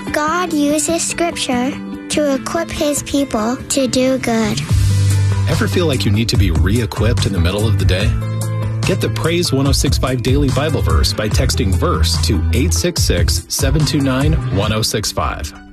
God uses Scripture to equip His people to do good. Ever feel like you need to be re-equipped in the middle of the day? Get the Praise 106.5 Daily Bible Verse by texting VERSE to 866-729-1065.